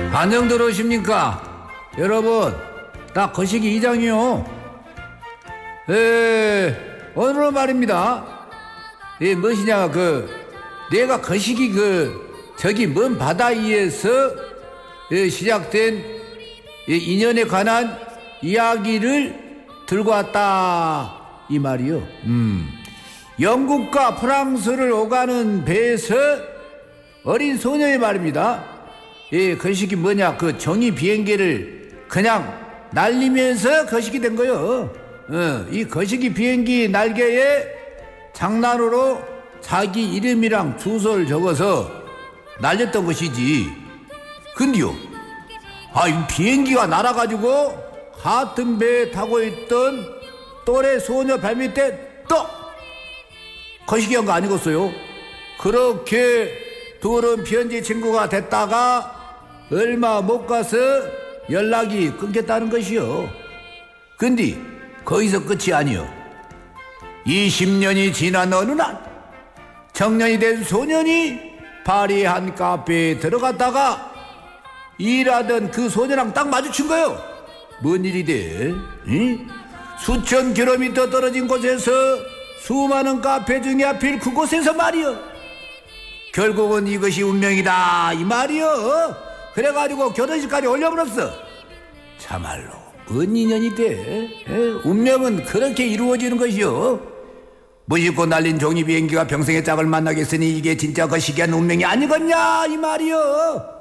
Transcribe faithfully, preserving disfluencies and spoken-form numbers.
안녕 들으십니까? 여러분, 나 거시기 이장이요. 에, 오늘은 말입니다. 이 무엇이냐, 그, 내가 거시기 그, 저기 먼 바다 위에서 예, 시작된 이 인연에 관한 이야기를 들고 왔다. 이 말이요. 음. 영국과 프랑스를 오가는 배에서 어린 소녀의 말입니다. 예, 거시기 뭐냐, 그 정의 비행기를 그냥 날리면서 거시기 된 거요. 어, 이 거시기 비행기 날개에 장난으로 자기 이름이랑 주소를 적어서 날렸던 것이지. 근데요, 아, 이 비행기가 날아가지고 같은 배에 타고 있던 또래 소녀 발밑에 떡! 거시기 한 거 아니겠어요? 그렇게 둘은 편지 친구가 됐다가 얼마 못 가서 연락이 끊겼다는 것이요. 근데 거기서 끝이 아니요. 이십 년이 지난 어느 날 청년이 된 소년이 파리 한 카페에 들어갔다가 일하던 그 소녀랑 딱 마주친 거요. 뭔 일이 돼? 응? 수천 킬로미터 떨어진 곳에서 수많은 카페 중에 하필 그곳에서 말이요. 결국은 이것이 운명이다 이 말이요. 그래가지고 결혼식까지 올려버렸어. 참말로 뭔 인연이 돼? 에? 운명은 그렇게 이루어지는 것이요. 무심코 날린 종이 비행기가 평생의 짝을 만나겠으니 이게 진짜 거시기한 운명이 아니겠냐 이 말이요.